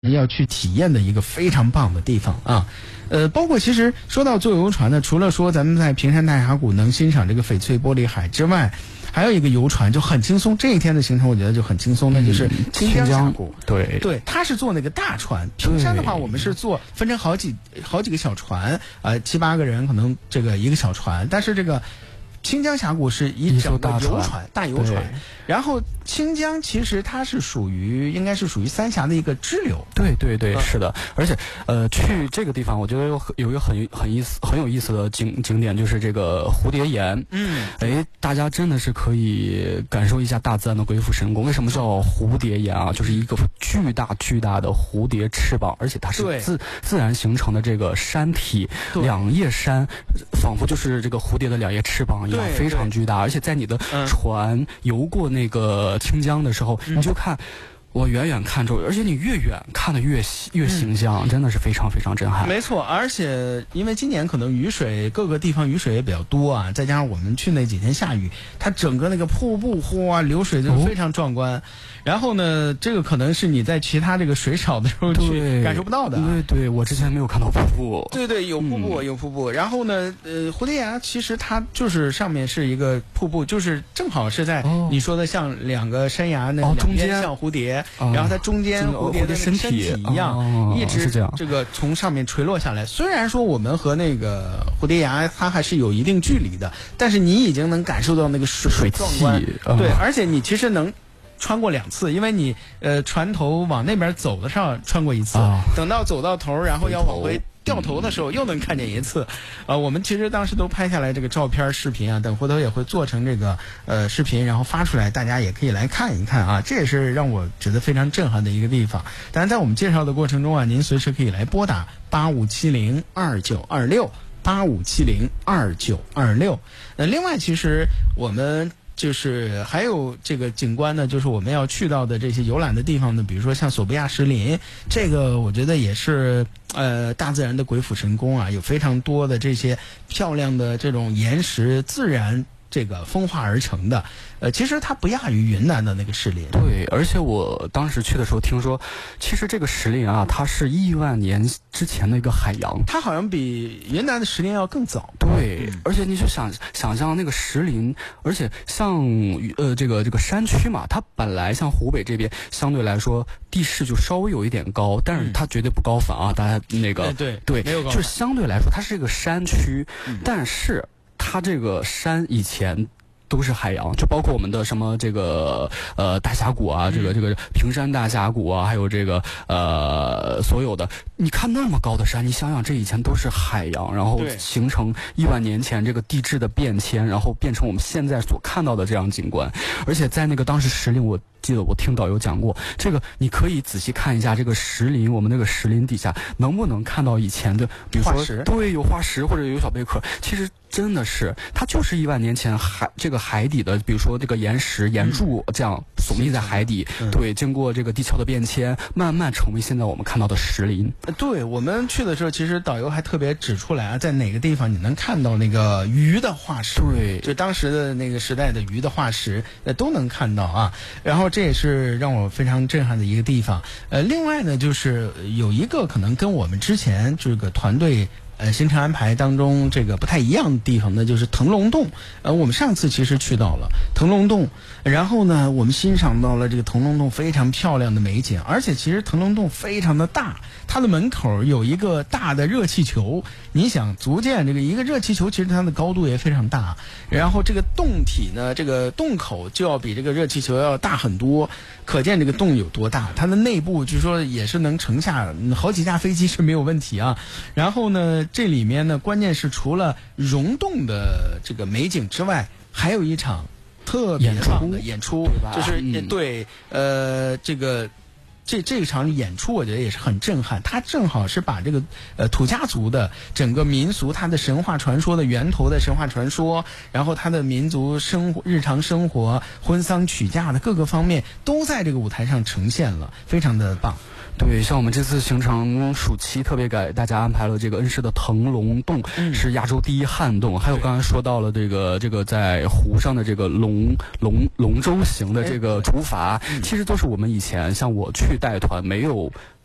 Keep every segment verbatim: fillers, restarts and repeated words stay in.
要去体验的一个非常棒的地方啊。呃，包括其实说到坐游船呢，除了说咱们在平山大峡谷能欣赏这个翡翠玻璃海之外，还有一个游船就很轻松。这一天的行程我觉得就很轻松，那就是清江峡谷。 嗯、对对，它是坐那个大船。平山的话，我们是坐分成好几好几个小船，呃，七八个人可能这个一个小船，但是这个。清江峡谷是一整个游船大游船，然后清江其实它是属于应该是属于三峡的一个支流。 对对对，嗯、是的。而且呃，去这个地方，我觉得有有一个很很意思很有意思的景景点，就是这个蝴蝶岩。嗯，哎，大家真的是可以感受一下大自然的鬼斧神工。为什么叫蝴蝶岩啊？就是一个巨大巨大的蝴蝶翅膀，而且它是自自然形成的这个山体，两叶山仿佛就是这个蝴蝶的两叶翅膀。 对， 非常巨大，而且在你的船游过那个清江的时候，嗯、你就看。我远远看着，而且你越远看得越越形象，嗯、真的是非常非常震撼。 没错，而且因为今年可能雨水各个地方雨水也比较多啊，再加上我们去那几天下雨，它整个那个瀑布哗流水就非常壮观。哦、然后呢，这个可能是你在其他这个水少的时候去感受不到的。 对对，我之前没有看到瀑布。 对对，有瀑布、嗯、有瀑布。然后呢，呃，蝴蝶崖其实它就是上面是一个瀑布，就是正好是在你说的像两个山崖那两边像蝴蝶。 哦、 然后它中间蝴蝶的身体一样， 哦、 一直这个从上面垂落下来。虽然说我们和那个蝴蝶崖它还是有一定距离的，但是你已经能感受到那个水水壮观。 哦、 对，而且你其实能穿过两次，因为你呃船头往那边走的上穿过一次，哦、等到走到头，然后要往回。掉头的时候又能看见一次，呃，我们其实当时都拍下来这个照片、视频啊，等回头也会做成这个呃视频，然后发出来，大家也可以来看一看啊。这也是让我觉得非常震撼的一个地方。当然，在我们介绍的过程中啊，您随时可以来拨打八五七零二九二六八五七零二九二六。那另外，其实我们。就是还有这个景观呢，就是我们要去到的这些游览的地方呢，比如说像索布亚石林，这个我觉得也是呃大自然的鬼斧神工啊，有非常多的这些漂亮的这种岩石自然这个风化而成的，呃，其实它不亚于云南的那个石林。 对，而且我当时去的时候听说，其实这个石林啊，它是亿万年之前的一个海洋， 它好像比云南的石林要更早。 对，嗯、而且你就想想象那个石林，而且像呃这个这个山区嘛，它本来像湖北这边相对来说地势就稍微有一点高，但是它绝对不高反啊，大家那个、 嗯、对对， 没有高反， 就是相对来说它是一个山区， 嗯、 但是。它这个山以前都是海洋，就包括我们的什么这个呃大峡谷啊，这个这个平山大峡谷啊，还有这个呃所有的，你看那么高的山，你想想这以前都是海洋，然后形成亿万年前这个地质的变迁，然后变成我们现在所看到的这样景观。而且在那个当时石林，我记得我听导游讲过，这个你可以仔细看一下这个石林，我们那个石林底下能不能看到以前的，比如说对有化石或者有小贝壳，其实真的是它就是亿万年前海这个海底的，比如说这个岩石岩柱这样耸立在海底，嗯、对，经过这个地壳的变迁，慢慢成为现在我们看到的石林。 对，我们去的时候，其实导游还特别指出来啊，在哪个地方你能看到那个鱼的化石， 对， 就当时的那个时代的鱼的化石，呃，都能看到啊。然后这也是让我非常震撼的一个地方。呃，另外呢，就是有一个可能跟我们之前这个团队。呃，行程安排当中这个不太一样的地方呢，就是腾龙洞。呃，我们上次其实去到了腾龙洞，然后呢，我们欣赏到了这个腾龙洞非常漂亮的美景，而且其实腾龙洞非常的大，它的门口有一个大的热气球。你想，足见这个一个热气球，其实它的高度也非常大，然后这个洞体呢，这个洞口就要比这个热气球要大很多，可见这个洞有多大。它的内部据说也是能盛下好几架飞机是没有问题啊。然后呢，这里面呢，关键是除了溶洞的这个美景之外，还有一场特别棒的演出，就是、嗯、对呃这个这这场演出，我觉得也是很震撼。它正好是把这个呃土家族的整个民俗，它的神话传说的源头的神话传说，然后它的民族生活、日常生活、婚丧娶嫁的各个方面，都在这个舞台上呈现了，非常的棒。 对，像我们这次行程暑期特别给大家安排了这个恩施的腾龙洞，嗯、是亚洲第一旱洞，还有刚才说到了这个这个在湖上的这个龙龙龙舟型的这个竹筏，嗯、其实都是我们以前像我去带团没有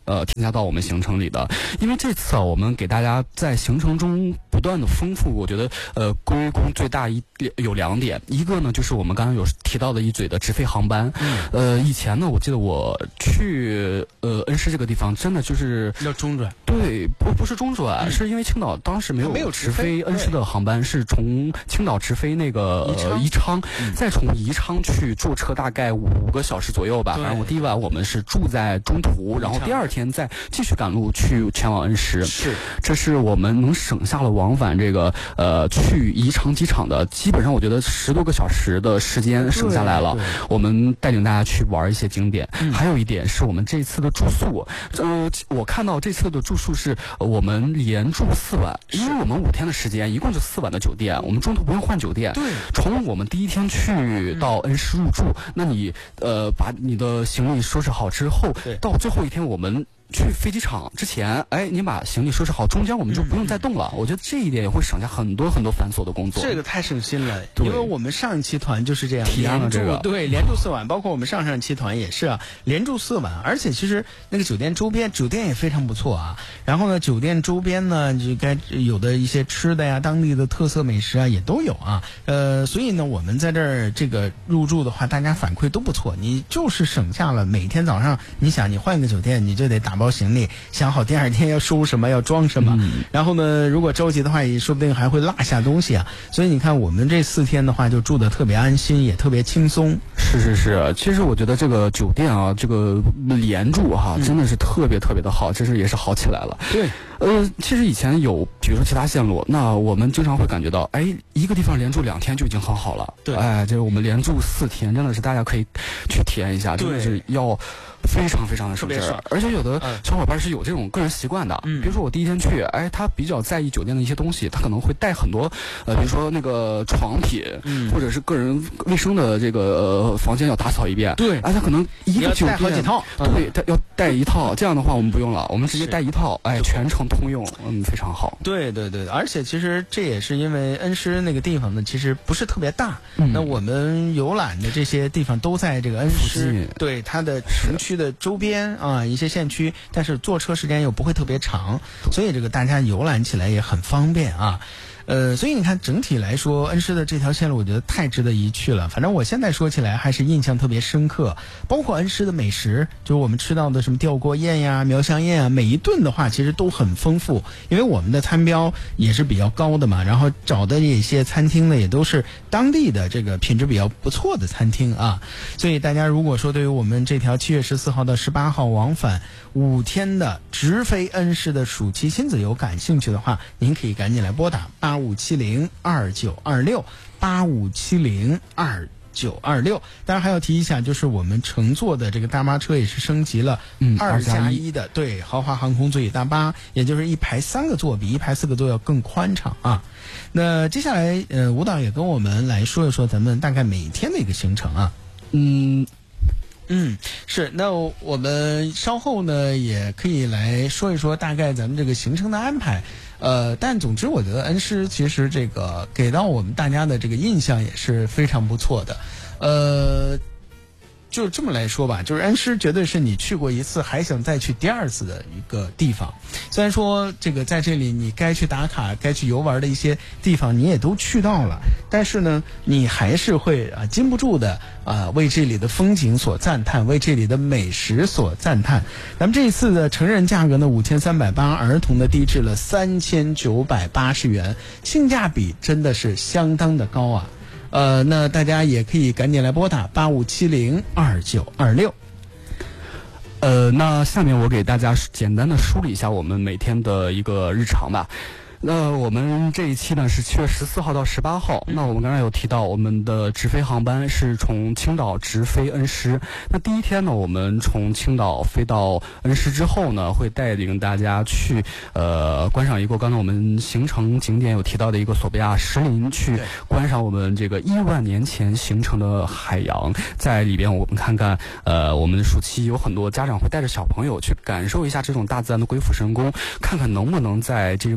呃添加到我们行程里的。因为这次啊，我们给大家在行程中不断的丰富，我觉得呃归功最大一有两点，一个呢就是我们刚刚有提到的一嘴的直飞航班。嗯、呃，以前呢，我记得我去呃恩施这个地方，真的就是要中转。 对，不不是中转，嗯、是因为青岛当时没有没有直飞恩施的航班，是从青岛直飞那个宜昌，宜昌嗯、再从宜昌去坐车大概五个小时左右吧。反正我第一晚我们是住在中途，然后第二天再继续赶路去前往恩施。 是， 这是我们能省下了往返这个呃去宜昌机场的，基本上我觉得十多个小时的时间省下来了。我们带领大家去玩一些景点，嗯、还有一点是我们这次的住宿。呃，我看到这次的住宿是我们连住四晚，因为我们五天的时间，一共就四晚的酒店，我们中途不用换酒店。 对， 从我们第一天去到恩施入住，嗯、那你呃把你的行李收拾好之后，到最后一天我们去飞机场之前，哎，你把行李收拾好，中间我们就不用再动了。嗯、我觉得这一点也会省下很多很多繁琐的工作。 这个太省心了，因为我们上一期团就是这样， 体验了这个， 对，连住四晚，包括我们上上期团也是啊，连住四晚，而且其实那个酒店周边，酒店也非常不错啊。然后呢，酒店周边呢，就该有的一些吃的呀，当地的特色美食啊，也都有啊。呃，所以呢，我们在这儿这个入住的话，大家反馈都不错，你就是省下了每天早上，你想你换一个酒店，你就得打包行李，想好第二天要收什么，要装什么。嗯、然后呢，如果着急的话，也说不定还会落下东西啊。所以你看，我们这四天的话，就住得特别安心，也特别轻松。 是是是，其实我觉得这个酒店啊，这个连住哈、啊，嗯、真的是特别特别的好，这是也是好起来了。 对。 呃，其实以前有，比如说其他线路，那我们经常会感觉到，哎，一个地方连住两天就已经很好了。 对。 哎，这个我们连住四天，真的是大家可以去体验一下，真的是要非常非常的省事儿。而且有的小伙伴是有这种个人习惯的，嗯、比如说我第一天去，哎，他比较在意酒店的一些东西，他可能会带很多，呃，比如说那个床品，嗯、或者是个人卫生的这个、呃、房间要打扫一遍。 对。 哎，他可能一个酒店好几套， 对，他要带一套。这样的话我们不用了，我们直接带一套，哎，全程通用，嗯，非常好。 对对对，而且其实这也是因为恩施那个地方呢，其实不是特别大。嗯、那我们游览的这些地方都在这个恩施，对它的城区的周边啊，一些县区，但是坐车时间又不会特别长，所以这个大家游览起来也很方便啊。呃，所以你看，整体来说，恩施的这条线路，我觉得太值得一去了。反正我现在说起来还是印象特别深刻，包括恩施的美食，就是我们吃到的什么吊锅宴呀、苗香宴啊，每一顿的话其实都很丰富，因为我们的餐标也是比较高的嘛，然后找的一些餐厅呢，也都是当地的这个品质比较不错的餐厅啊。所以大家如果说对于我们这条七月十四号到十八号往返五天的直飞恩施的暑期亲子游感兴趣的话，您可以赶紧来拨打八五七零二九二六八五七零二九二六。当然还要提一下，就是我们乘坐的这个大巴车也是升级了二加一的，对，豪华航空座椅大巴，也就是一排三个座比一排四个座要更宽敞啊。那接下来呃，吴导也跟我们来说一说咱们大概每天的一个行程啊。 嗯。 嗯，是，那我们稍后呢也可以来说一说大概咱们这个行程的安排，呃，但总之我觉得恩施其实这个给到我们大家的这个印象也是非常不错的，呃。就这么来说吧，就是恩施绝对是你去过一次还想再去第二次的一个地方。虽然说这个在这里你该去打卡、该去游玩的一些地方你也都去到了，但是呢，你还是会啊禁不住的啊为这里的风景所赞叹，为这里的美食所赞叹。咱们这一次的成人价格呢五千三百八，儿童的低至了三千九百八十元，性价比真的是相当的高啊。呃，那大家也可以赶紧来拨打八五七零二九二六。 呃，那下面我给大家简单的梳理一下我们每天的一个日常吧。那我们这一期呢是七月十四号到十八号。那我们刚刚有提到，我们的直飞航班是从青岛直飞恩施。那第一天呢，我们从青岛飞到恩施之后呢，会带领大家去呃观赏一个刚才我们行程景点有提到的一个索比亚石林，去观赏我们这个亿万年前形成的海洋。在里边我们看看呃我们暑期有很多家长会带着小朋友去感受一下这种大自然的鬼斧神工，看看能不能在这个石林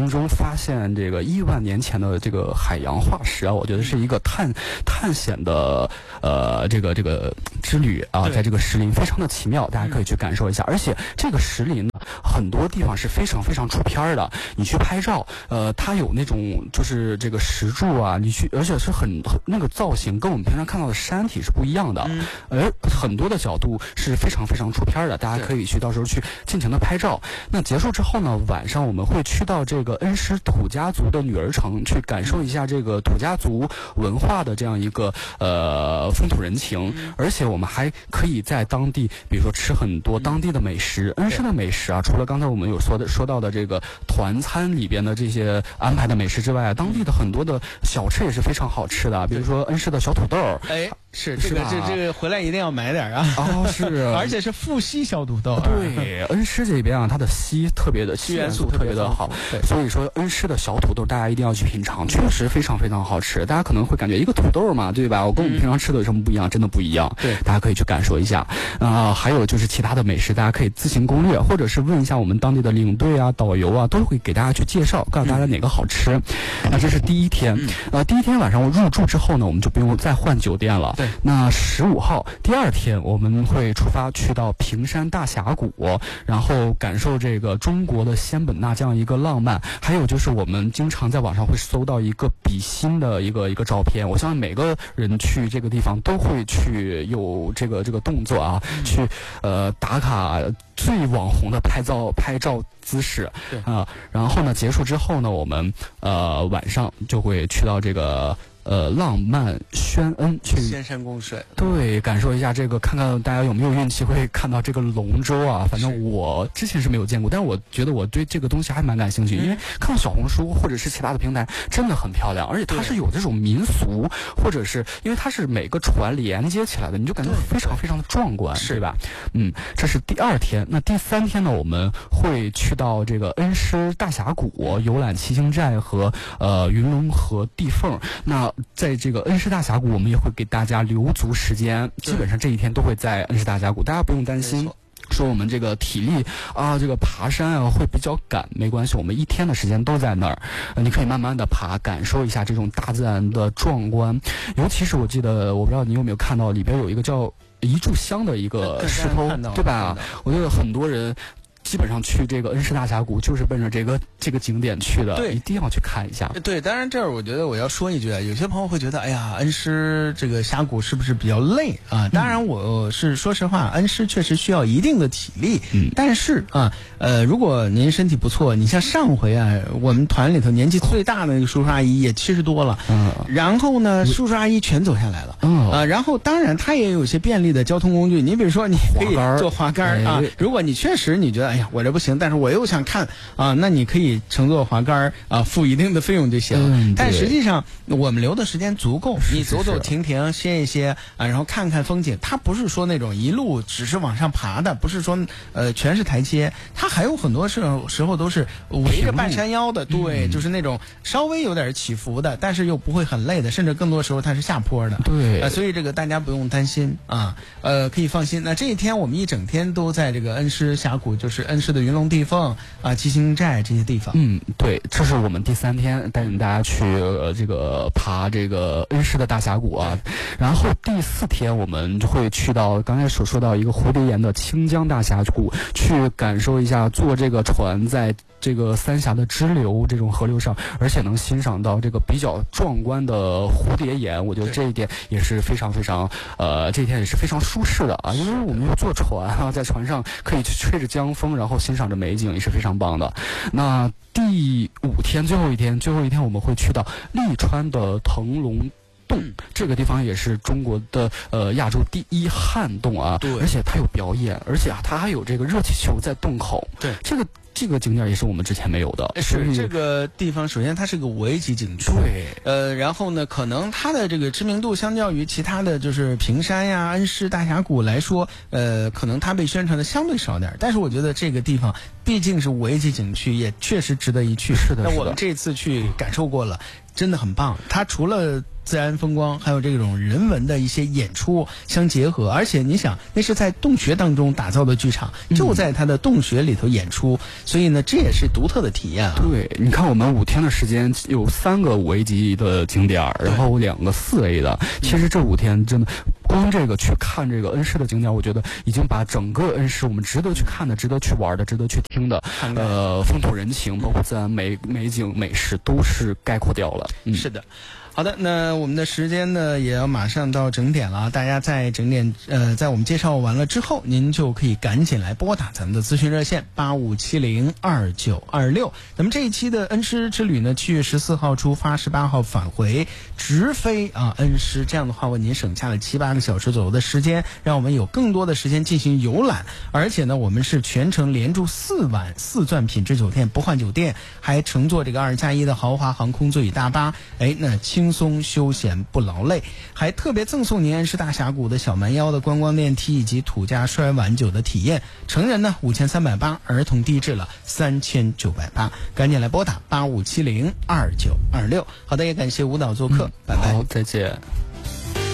程中发现这个亿万年前的这个海洋化石啊，我觉得是一个探探险的呃这个这个之旅啊，在这个石林非常的奇妙，大家可以去感受一下。而且这个石林呢，很多地方是非常非常出片的，你去拍照，呃，它有那种就是这个石柱啊，你去，而且是很很那个造型跟我们平常看到的山体是不一样的，嗯、而很多的角度是非常非常出片的，大家可以去到时候去尽情的拍照。那结束之后呢，晚上我们会去到这个恩施土家族的女儿城，去感受一下这个土家族文化的这样一个呃风土人情，嗯、而且我们还可以在当地，比如说吃很多当地的美食。恩施的美食啊，除了刚才我们有说的说到的这个团餐里边的这些安排的美食之外，当地的很多的小吃也是非常好吃的，比如说恩施的小土豆， 哎。是这个这这个回来一定要买点啊！ 哦，是， 而且是富硒小土豆。 对，恩施这边啊，它的硒特别的硒元素特别的好，所以说恩施的小土豆大家一定要去品尝，确实非常非常好吃。大家可能会感觉一个土豆嘛，对吧？我跟我们平常吃的有什么不一样？真的不一样。对，大家可以去感受一下。啊、呃，还有就是其他的美食，大家可以自行攻略，或者是问一下我们当地的领队啊、导游啊，都会给大家去介绍，告诉大家哪个好吃。嗯、那这是第一天。呃，第一天晚上我入住之后呢，我们就不用再换酒店了。对，那十五号第二天我们会出发去到平山大峡谷，然后感受这个中国的仙本那这样一个浪漫。还有就是我们经常在网上会搜到一个比心的一个一个照片，我相信每个人去这个地方都会去有这个这个动作啊，嗯、去呃打卡最网红的拍照拍照姿势啊、呃。然后呢，结束之后呢，我们呃晚上就会去到这个。呃，浪漫宣恩去仙山供水， 对，感受一下这个，看看大家有没有运气会看到这个龙舟啊。反正我之前是没有见过，但是我觉得我对这个东西还蛮感兴趣，嗯、因为看到小红书或者是其他的平台真的很漂亮，而且它是有这种民俗，或者是因为它是每个船连接起来的，你就感觉非常非常的壮观，对吧？嗯，这是第二天。那第三天呢，我们会去到这个恩施大峡谷游览七星寨和呃云龙河地缝。那在这个恩施大峡谷，我们也会给大家留足时间，基本上这一天都会在恩施大峡谷，大家不用担心说我们这个体力啊，这个爬山啊会比较赶，没关系，我们一天的时间都在那儿，呃，你可以慢慢的爬，感受一下这种大自然的壮观。尤其是我记得，我不知道你有没有看到，里边有一个叫一炷香的一个石头，对吧？我觉得很多人。基本上去这个恩施大峡谷就是奔着这个这个景点去的，对，一定要去看一下。 对，当然这儿我觉得我要说一句啊，有些朋友会觉得，哎呀，恩施这个峡谷是不是比较累啊？当然我是说实话，恩施确实需要一定的体力，嗯，但是啊，呃，如果您身体不错，你像上回啊，我们团里头年纪最大的那个叔叔阿姨也七十多了，嗯，然后呢，叔叔阿姨全走下来了，嗯啊，然后当然他也有一些便利的交通工具，你比如说你可以坐滑竿啊，如果你确实你觉得。哎呀，我这不行，但是我又想看啊，那你可以乘坐滑竿啊，付一定的费用就行。嗯、但实际上我们留的时间足够，你走走停停，歇一歇啊，然后看看风景。它不是说那种一路只是往上爬的，不是说呃全是台阶，它还有很多时候时候都是围着半山腰的，对，嗯、就是那种稍微有点起伏的，但是又不会很累的，甚至更多时候它是下坡的。对，呃，所以这个大家不用担心啊，呃，可以放心。那这一天我们一整天都在这个恩施峡谷，就是恩施的云龙地缝啊、七星寨这些地方。 嗯，对，这是我们第三天带领大家去、呃、这个爬这个恩施的大峡谷啊。然后第四天我们就会去到刚才所说到一个蝴蝶岩的清江大峡谷，去感受一下坐这个船在这个三峡的支流这种河流上，而且能欣赏到这个比较壮观的蝴蝶岩。我觉得这一点也是非常非常呃，这一天也是非常舒适的啊，因为我们要坐船啊，在船上可以去吹着江风，然后欣赏着美景，也是非常棒的。那第五天最后一天，最后一天我们会去到利川的腾龙洞，这个地方也是中国的呃亚洲第一旱洞啊，对，而且它有表演，而且啊它还有这个热气球在洞口，对，这个。这个景点也是我们之前没有的， 是这个地方。首先，它是个五 A 级景区，对，呃，然后呢，可能它的这个知名度相较于其他的就是平山呀、恩施大峡谷来说，呃，可能它被宣传的相对少点。但是我觉得这个地方毕竟是五 A 级景区，也确实值得一去。 是的， 那我们这次去感受过了，真的很棒。它除了自然风光，还有这种人文的一些演出相结合，而且你想，那是在洞穴当中打造的剧场，就在它的洞穴里头演出。 所以呢，这也是独特的体验啊。 对，你看我们五天的时间有三个五 A 级的景点，然后两个四 A 的，其实这五天真的。光这个去看这个恩施的景点，我觉得已经把整个恩施我们值得去看的、值得去玩的、值得去听的，呃，风土人情，包括自然美美景、美食，都是概括掉了。嗯、 是的。好的，那我们的时间呢也要马上到整点了，大家在整点呃，在我们介绍完了之后，您就可以赶紧来拨打咱们的咨询热线八五七零二九二六。咱们这一期的恩施之旅呢，七月十四号出发，十八号返回，直飞啊恩施，这样的话为您省下了七八个小时左右的时间，让我们有更多的时间进行游览。而且呢，我们是全程连住四晚四钻品质酒店，不换酒店，还乘坐这个二加一的豪华航空座椅大巴，哎，那轻松休闲不劳累，还特别赠送您恩施大峡谷的小蛮腰的观光电梯以及土家摔碗酒的体验。成人呢五千三百八，儿童低至了三千九百八，赶紧来拨打八五七零二九二六。好的，也感谢舞蹈做客，嗯、拜拜， 好，再见。